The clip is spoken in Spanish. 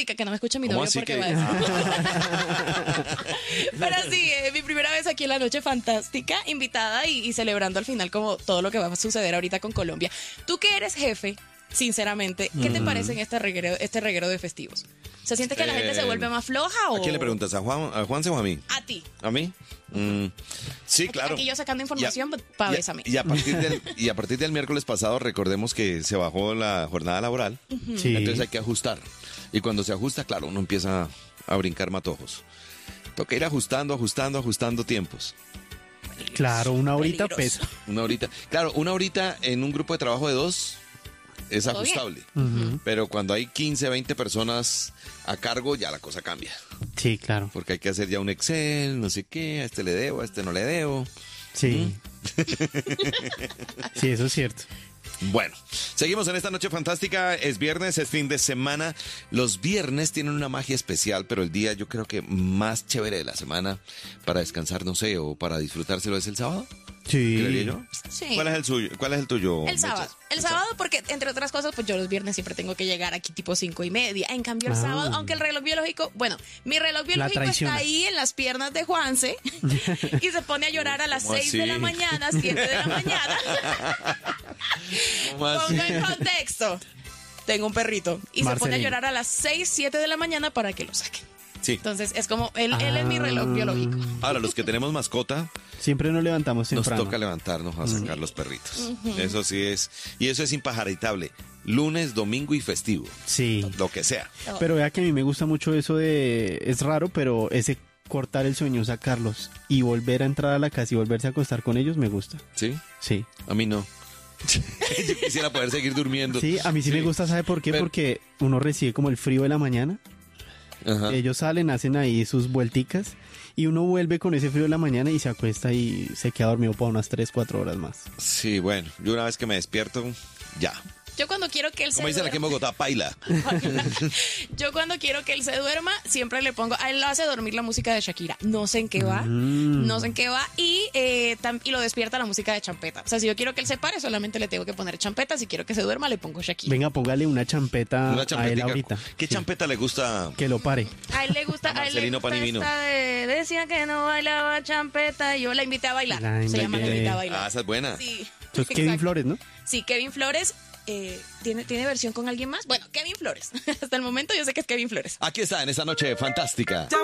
fantástica, que no me escuche mi ¿Cómo novio así porque que- va a decir. Pero sí, mi primera vez aquí en la Noche Fantástica, invitada y celebrando al final como todo lo que va a suceder ahorita con Colombia. Tú que eres jefe, sinceramente, ¿qué te parece en este reguero de festivos? ¿Se siente que la gente se vuelve más floja o...? ¿A quién le preguntas? ¿A Juanse o a mí? A ti. ¿A mí? Sí, claro. Aquí yo sacando información para bésame. Y a partir del miércoles pasado, recordemos que se bajó la jornada laboral. Sí. Entonces hay que ajustar. Y cuando se ajusta, claro, uno empieza a brincar matojos. Toca ir ajustando tiempos. Claro, una horita Peligroso. pesa. Una horita. Claro, una horita en un grupo de trabajo de 2 es Todo bien. ajustable. Pero cuando hay 15, 20 personas a cargo, ya la cosa cambia. Sí, claro. Porque hay que hacer ya un Excel, no sé qué, a este le debo, a este no le debo. Sí. Sí, eso es cierto. Bueno, seguimos en esta noche fantástica. Es viernes, es fin de semana. Los viernes tienen una magia especial, pero el día yo creo que más chévere de la semana para descansar, no sé, o para disfrutárselo es el sábado. ¿Creería Sí. yo? Sí. ¿Cuál es el suyo? ¿Cuál es el tuyo? El sábado. Mechas? El sábado porque, entre otras cosas, pues yo los viernes siempre tengo que llegar aquí tipo 5:30. En cambio, el Ah. sábado, aunque el reloj biológico, bueno, mi reloj biológico está traiciona. ahí en las piernas de Juanse y se pone a llorar a las ¿Cómo 6 de la así? mañana, 7 de la mañana. ¿Cómo así? Ponga en contexto. Tengo un perrito y se pone a Marcelino. llorar a las 6, 7 de la mañana para que lo saquen. Sí. Entonces, es como, él es mi reloj biológico. Ahora, los que tenemos mascota, Siempre nos levantamos nos temprano. toca levantarnos a sacar los perritos. Eso sí es. Y eso es impajaritable. Lunes, domingo y festivo. Sí. Lo que sea. Pero vea que a mí me gusta mucho eso de... Es raro, pero ese cortar el sueño, sacarlos y volver a entrar a la casa y volverse a acostar con ellos me gusta. ¿Sí? Sí. A mí no. Yo quisiera poder seguir durmiendo. Sí, a mí sí me gusta, ¿sabe por qué? Pero- Porque uno recibe como el frío de la mañana. Ajá. Ellos salen, hacen ahí sus vuelticas y uno vuelve con ese frío de la mañana y se acuesta y se queda dormido por unas 3, 4 horas más. Sí, bueno, yo una vez que me despierto, ya. Yo cuando quiero que él se Como dicen aquí en duerma, Bogotá, paila. yo cuando quiero que él se duerma, siempre le pongo, a él lo hace dormir la música de Shakira. No sé en qué va, no sé en qué va, y lo despierta la música de champeta. O sea, si yo quiero que él se pare, solamente le tengo que poner champeta. Si quiero que se duerma, le pongo Shakira. Venga, póngale una champeta Una a él champetica. ahorita. ¿Qué Sí, champeta le gusta? que lo pare. A él le gusta, a él le Marcelino gusta Panivino. esta decía que no bailaba champeta, y yo la invité a bailar. La Se llama La invité. invité a bailar. Ah, esa es buena. Sí. Eso es Kevin Exacto. Flores, ¿no? Sí, Kevin Flores. ¿Tiene versión con alguien más? Bueno, Kevin Flores. Hasta el momento yo sé que es Kevin Flores. Aquí está, en esta noche fantástica.